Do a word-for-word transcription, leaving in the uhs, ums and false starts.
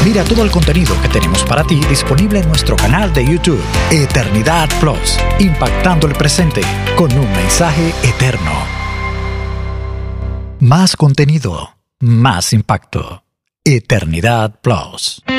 Mira todo el contenido que tenemos para ti disponible en nuestro canal de YouTube, Eternidad Plus, impactando el presente con un mensaje eterno. Más contenido, más impacto. Eternidad Plus.